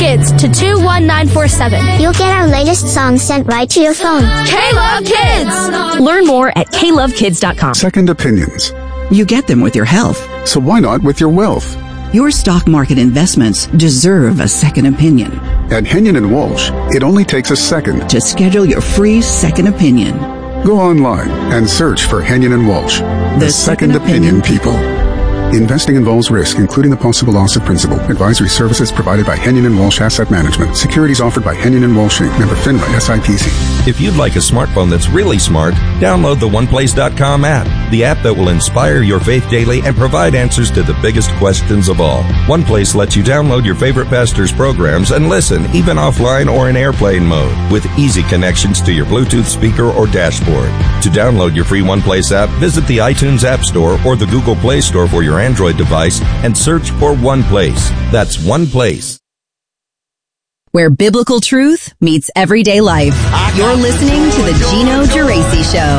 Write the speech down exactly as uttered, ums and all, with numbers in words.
KLOVE-KIDS to two one nine four seven. You'll get our latest songs sent right to your phone. K-Love-Kids! Learn more at K Love Kids dot com. Second opinions. You get them with your health. So why not with your wealth? Your stock market investments deserve a second opinion. At Henyon and Walsh, it only takes a second to schedule your free second opinion. Go online and search for Henyon and Walsh, the, the second, second opinion, opinion people. Investing involves risk, including the possible loss of principal. Advisory services provided by Henyon and Walsh Asset Management. Securities offered by Henyon and Walsh Incorporated. Member FINRA S I P C. If you'd like a smartphone that's really smart, download the one place dot com app, the app that will inspire your faith daily and provide answers to the biggest questions of all. OnePlace lets you download your favorite pastor's programs and listen, even offline or in airplane mode, with easy connections to your Bluetooth speaker or dashboard. To download your free OnePlace app, visit the iTunes App Store or the Google Play Store for your Android device and search for OnePlace. That's OnePlace. Where biblical truth meets everyday life. You're listening to the Gino Geraci Show.